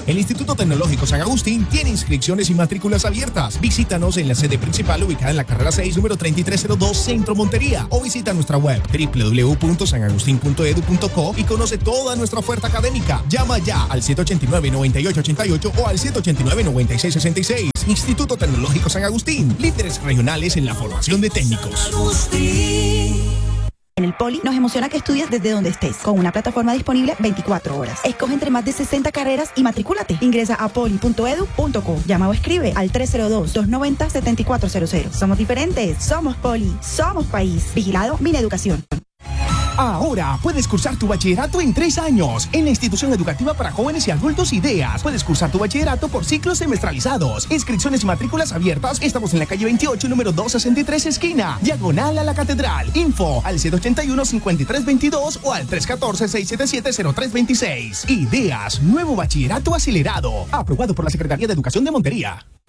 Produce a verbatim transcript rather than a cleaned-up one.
El Instituto Tecnológico San Agustín tiene inscripciones y matrículas abiertas. Visítanos en la sede principal ubicada en la carrera seis, número treinta y tres cero dos, Centro Montería, o visita nuestra web doble u doble u doble u punto san agustín punto e d u punto co y conoce toda nuestra oferta académica. Llama ya al siete ocho nueve, nueve ocho ocho ocho o al siete ocho nueve, nueve seis seis seis. Instituto Tecnológico San Agustín, líderes regionales en la formación de técnicos. En el Poli nos emociona que estudies desde donde estés, con una plataforma disponible veinticuatro horas. Escoge entre más de sesenta carreras y matricúlate. Ingresa a poli punto e d u punto co. Llama o escribe al tres cero dos, dos nueve cero, siete cuatro cero cero. Somos diferentes, somos Poli, somos país. Vigilado Mineducación. Ahora puedes cursar tu bachillerato en tres años en la institución educativa para jóvenes y adultos Ideas. Puedes cursar tu bachillerato por ciclos semestralizados. Inscripciones y matrículas abiertas. Estamos en la calle veintiocho, número doscientos sesenta y tres, esquina, diagonal a la Catedral. Info al siete ocho uno, cinco tres dos dos o al tres uno cuatro, seis siete siete, cero tres dos seis. Ideas, nuevo bachillerato acelerado. Aprobado por la Secretaría de Educación de Montería.